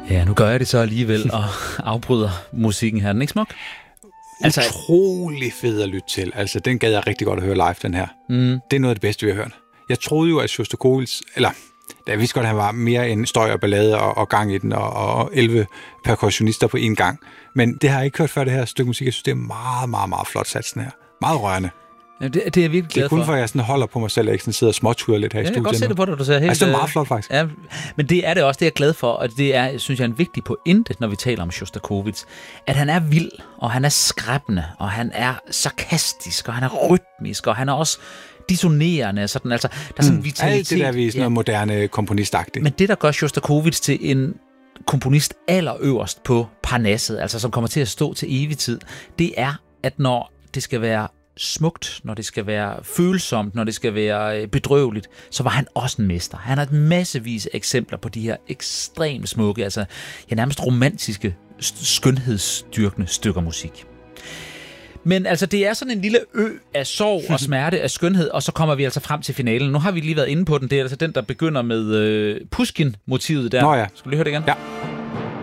Ja, nu gør jeg det så alligevel og afbryder musikken her. Den ikke smuk? Altså, utrolig fed at lytte til. Altså, den gad jeg rigtig godt at høre live, den her. Mm. Det er noget af det bedste, vi har hørt. Jeg troede jo, at Sjostakovitj, eller jeg vidste godt, at han var mere en støj og ballade og gang i den, og 11 percussionister på én gang. Men det har jeg ikke hørt før, det her stykke musik. Jeg synes, det er meget, meget, meget flot sat, sådan her. Meget rørende. Ja, det er jeg virkelig glad for. Det er kun for, at jeg sådan holder på mig selv, og ikke sådan sidder og småturer lidt her i studiet. Jeg kan godt se det på dig, du ser helt... Altså, det er meget flot, faktisk. Ja, men det er det også, det er jeg glad for, og det er, synes jeg, en vigtig pointe, når vi taler om Sjostakovitj, at han er vild, og han er skræbbende, og han er sarkastisk, og han er rytmisk, og han er også dissonerende, sådan, altså, der er sådan en vitalitet. Alt det der, vi er sådan noget moderne komponistagtigt. Men det, der gør Sjostakovitj til en komponist allerøverst på Parnasset, altså som kommer til at stå til evig tid, det er, at når det skal være smukt, når det skal være følsomt, når det skal være bedrøveligt, så var han også en mester. Han har et massevis af eksempler på de her ekstremt smukke, altså nærmest romantiske, skønhedsdyrkende stykker musik. Men altså, det er sådan en lille ø af sorg og smerte, af skønhed, og så kommer vi altså frem til finalen. Nu har vi lige været inde på den. Det er altså den, der begynder med Pusjkin-motivet der. Nå ja. Skal du lige høre det igen? Ja.